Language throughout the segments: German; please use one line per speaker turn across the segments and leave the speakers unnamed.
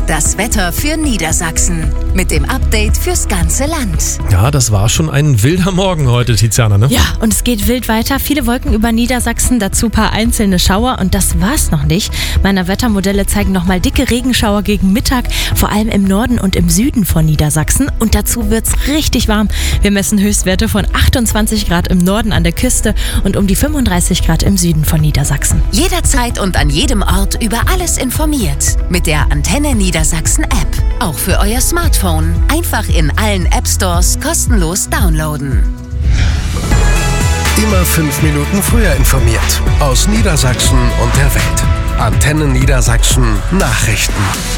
Das Wetter für Niedersachsen. Mit dem Update fürs ganze Land.
Ja, das war schon ein wilder Morgen heute, Tiziana, ne?
Ja, und es geht wild weiter. Viele Wolken über Niedersachsen, dazu ein paar einzelne Schauer. Und das war's noch nicht. Meine Wettermodelle zeigen nochmal dicke Regenschauer gegen Mittag, vor allem im Norden und im Süden von Niedersachsen. Und dazu wird's richtig warm. Wir messen Höchstwerte von 28 Grad im Norden an der Küste und um die 35 Grad im Süden von Niedersachsen.
Jederzeit und an jedem Ort über alles informiert. Mit der Antenne Niedersachsen App. Auch für euer Smartphone. Einfach in allen App Stores kostenlos downloaden.
Immer 5 Minuten früher informiert. Aus Niedersachsen und der Welt. Antenne Niedersachsen Nachrichten.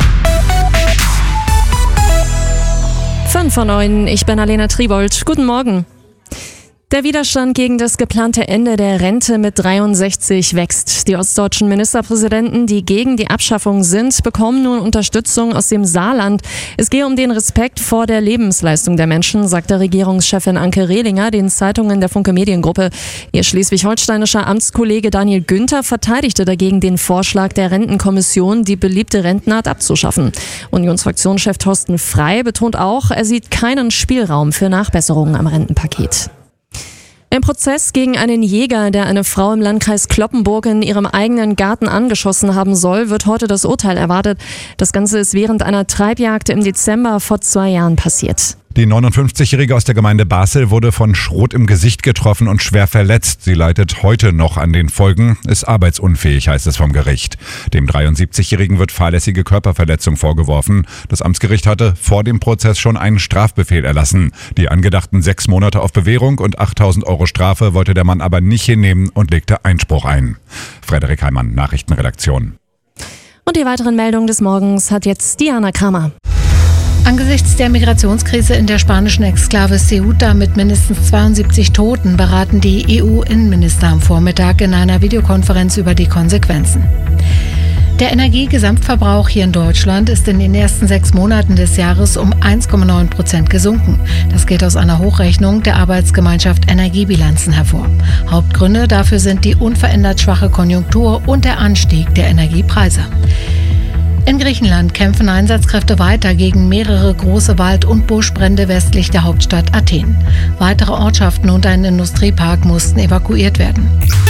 5:09, ich bin Alena Tribold. Guten Morgen. Der Widerstand gegen das geplante Ende der Rente mit 63 wächst. Die ostdeutschen Ministerpräsidenten, die gegen die Abschaffung sind, bekommen nun Unterstützung aus dem Saarland. Es gehe um den Respekt vor der Lebensleistung der Menschen, sagte Regierungschefin Anke Rehlinger den Zeitungen der Funke Mediengruppe. Ihr schleswig-holsteinischer Amtskollege Daniel Günther verteidigte dagegen den Vorschlag der Rentenkommission, die beliebte Rentenart abzuschaffen. Unionsfraktionschef Thorsten Frey betont auch, er sieht keinen Spielraum für Nachbesserungen am Rentenpaket. Im Prozess gegen einen Jäger, der eine Frau im Landkreis Cloppenburg in ihrem eigenen Garten angeschossen haben soll, wird heute das Urteil erwartet. Das Ganze ist während einer Treibjagd im Dezember vor 2 Jahren passiert.
Die 59-Jährige aus der Gemeinde Basel wurde von Schrot im Gesicht getroffen und schwer verletzt. Sie leidet heute noch an den Folgen, ist arbeitsunfähig, heißt es vom Gericht. Dem 73-Jährigen wird fahrlässige Körperverletzung vorgeworfen. Das Amtsgericht hatte vor dem Prozess schon einen Strafbefehl erlassen. Die angedachten 6 Monate auf Bewährung und 8.000 € Strafe wollte der Mann aber nicht hinnehmen und legte Einspruch ein. Frederik Heimann, Nachrichtenredaktion.
Und die weiteren Meldungen des Morgens hat jetzt Diana Kramer.
Angesichts der Migrationskrise in der spanischen Exklave Ceuta mit mindestens 72 Toten beraten die EU-Innenminister am Vormittag in einer Videokonferenz über die Konsequenzen. Der Energiegesamtverbrauch hier in Deutschland ist in den ersten 6 Monaten des Jahres um 1,9% gesunken. Das geht aus einer Hochrechnung der Arbeitsgemeinschaft Energiebilanzen hervor. Hauptgründe dafür sind die unverändert schwache Konjunktur und der Anstieg der Energiepreise. In Griechenland kämpfen Einsatzkräfte weiter gegen mehrere große Wald- und Buschbrände westlich der Hauptstadt Athen. Weitere Ortschaften und ein Industriepark mussten evakuiert werden.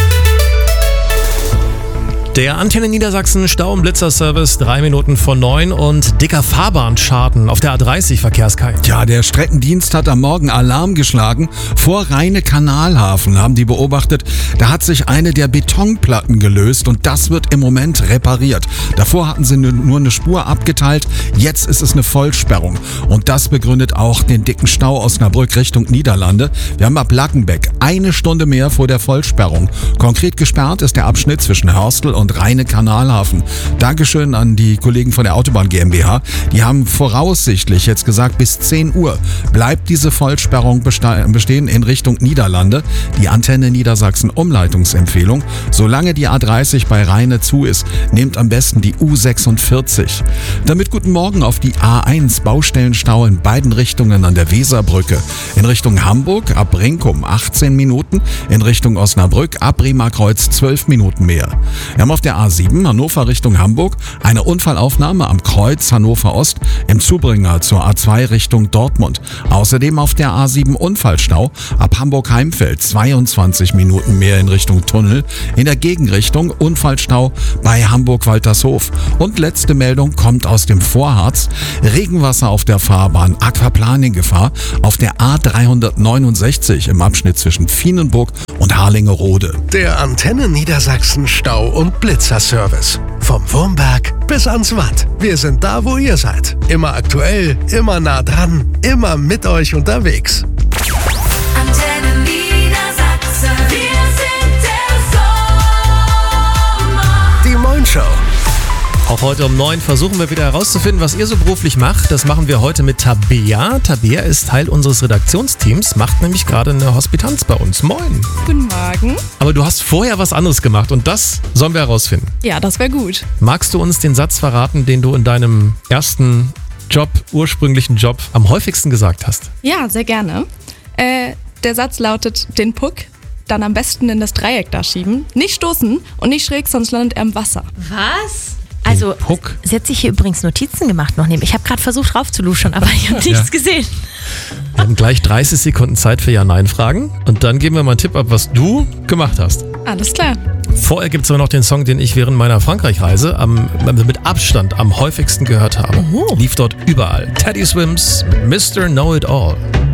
Der Antenne Niedersachsen Stau- und Blitzerservice 3 Minuten vor 9 und dicker Fahrbahnschaden auf der A30 Verkehrskai.
Ja, der Streckendienst hat am Morgen Alarm geschlagen. Vor Rheine-Kanalhafen haben die beobachtet, da hat sich eine der Betonplatten gelöst und das wird im Moment repariert. Davor hatten sie nur eine Spur abgeteilt, jetzt ist es eine Vollsperrung. Und das begründet auch den dicken Stau Osnabrück Richtung Niederlande. Wir haben ab Lackenbeck 1 Stunde mehr vor der Vollsperrung. Konkret gesperrt ist der Abschnitt zwischen Hörstel und Rheine-Kanalhafen. Dankeschön an die Kollegen von der Autobahn GmbH. Die haben voraussichtlich jetzt gesagt, bis 10 Uhr bleibt diese Vollsperrung bestehen in Richtung Niederlande. Die Antenne Niedersachsen Umleitungsempfehlung. Solange die A30 bei Rheine zu ist, nehmt am besten die U46. Damit guten Morgen auf die A1. Baustellenstau in beiden Richtungen an der Weserbrücke. In Richtung Hamburg ab Brinkum 18 Minuten. In Richtung Osnabrück ab Riemerkreuz 12 Minuten mehr. Wir haben auf der A7 Hannover Richtung Hamburg eine Unfallaufnahme am Kreuz Hannover Ost im Zubringer zur A2 Richtung Dortmund. Außerdem auf der A7 Unfallstau ab Hamburg-Heimfeld 22 Minuten mehr in Richtung Tunnel. In der Gegenrichtung Unfallstau bei Hamburg-Waltershof. Und letzte Meldung kommt aus dem Vorharz. Regenwasser auf der Fahrbahn, Aquaplaning-Gefahr auf der A369 im Abschnitt zwischen Vienenburg und Harlingerode.
Der Antenne Niedersachsen Stau- und Blitzerservice. Vom Wurmberg bis ans Watt. Wir sind da, wo ihr seid. Immer aktuell, immer nah dran, immer mit euch unterwegs.
Antenne Niedersachsen. Wir sind der Sommer.
Die Moin Show.
Auch heute um 9 versuchen wir wieder herauszufinden, was ihr so beruflich macht. Das machen wir heute mit Tabea. Tabea ist Teil unseres Redaktionsteams, macht nämlich gerade eine Hospitanz bei uns. Moin.
Guten Morgen.
Aber du hast vorher was anderes gemacht und das sollen wir herausfinden.
Ja, das wäre gut.
Magst du uns den Satz verraten, den du in deinem ersten ursprünglichen Job am häufigsten gesagt hast?
Ja, sehr gerne. Der Satz lautet, den Puck dann am besten in das Dreieck da schieben. Nicht stoßen und nicht schräg, sonst landet er im Wasser.
Was? Also
Puck.
sie hat sich hier übrigens Notizen gemacht noch neben. Ich habe gerade versucht raufzuluschern, aber ich habe nichts gesehen.
Wir haben gleich 30 Sekunden Zeit für Ja-Nein-Fragen. Und dann geben wir mal einen Tipp ab, was du gemacht hast.
Alles klar.
Vorher gibt es aber noch den Song, den ich während meiner Frankreich-Reise mit Abstand am häufigsten gehört habe. Lief dort überall. Teddy Swims, Mr. Know-It-All.